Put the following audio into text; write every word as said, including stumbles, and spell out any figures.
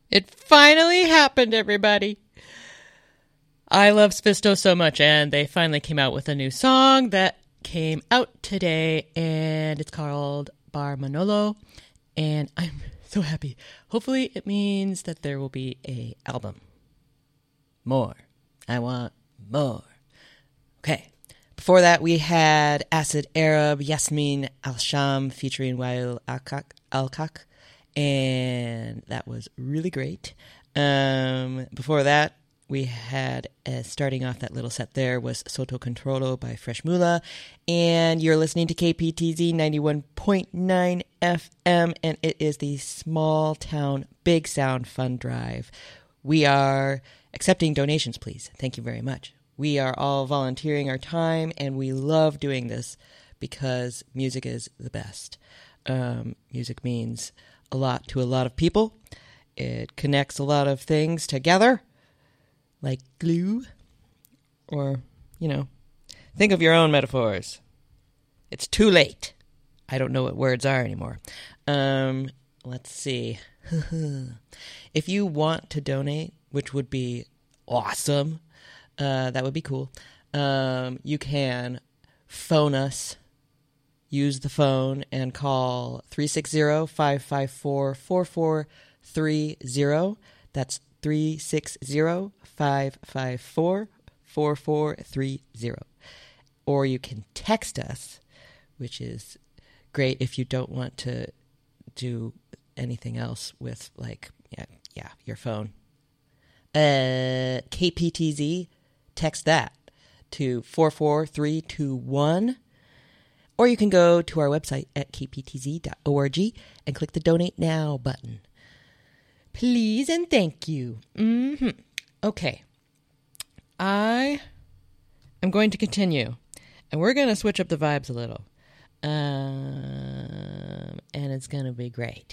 It finally happened, everybody. I love Spisto so much, and they finally came out with a new song that came out today, and it's called Bar Manolo, and I'm so happy. Hopefully it means that there will be a album. More. I want more. Okay. Before that, we had Acid Arab, Yasmin Al-Sham featuring Wael Al-Kak, and that was really great. Um, before that, we had, uh, starting off that little set there, was Soto Controlo by Fresh Mula, and you're listening to K P T Z ninety-one point nine F M, and it is the Small Town Big Sound Fund Drive. We are accepting donations, please. Thank you very much. We are all volunteering our time, and we love doing this because music is the best. Um, music means a lot to a lot of people. It connects a lot of things together, like glue. Or, you know, think of your own metaphors. It's too late. I don't know what words are anymore. Um, let's see. If you want to donate, which would be awesome, Uh, that would be cool. Um, you can phone us, use the phone, and call three six zero, five five four, four four three zero. That's three six zero, five five four, four four three zero. Or you can text us, which is great if you don't want to do anything else with, like, yeah, yeah your phone. Uh, K P T Z. Text that to four four three two one, or you can go to our website at k p t z dot org and click the Donate Now button. Please and thank you. Mm-hmm. Okay. I am going to continue, and we're going to switch up the vibes a little, um, and it's going to be great.